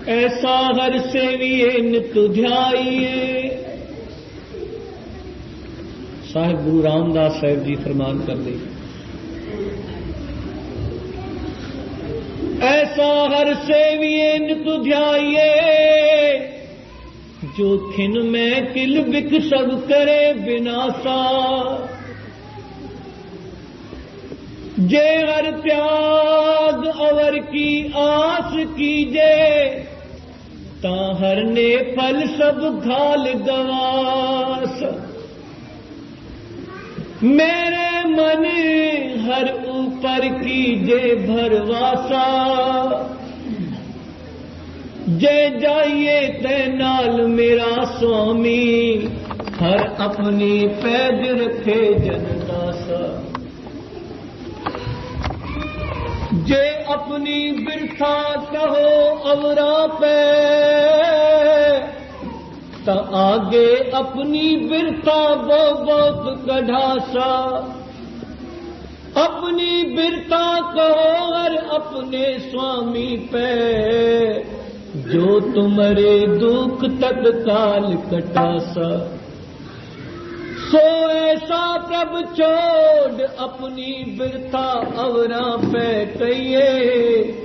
ایسا ہر سیویے نت دھیائیے. صاحب گرو رام داس صاحب جی فرمان کر دے ایسا ہر سیویے نت دھیائیے جو کھن میں کل بک سب کرے بناسا. جے ہر تیاگ اور کی آس کیجے تا ہر نے پھل سب گھال گواس. میرے من ہر اوپر کیجے بھرواسا جے جائیے تے نال میرا سوامی ہر اپنی پید رکھے جناسا. جے اپنی برتھا کہو اورا پہ تا آگے اپنی برتھا بہت کڑھاسا. اپنی برتھا کہو ہر اپنے سوامی پہ جو تمہارے دکھ تک کال کٹاسا. سو ایسا پرب چھوڑ اپنی برتھا اوراں پہ کہیے